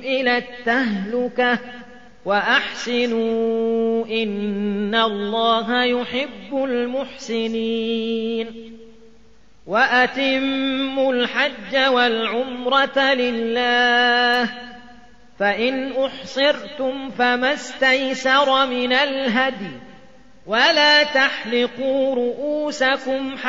إلى التهلكة وأحسنوا إن الله يحب المحسنين وأتموا الحج والعمرة لله فإن أحصرتم فما استيسر من الهدي ولا تحلقوا رؤوسكم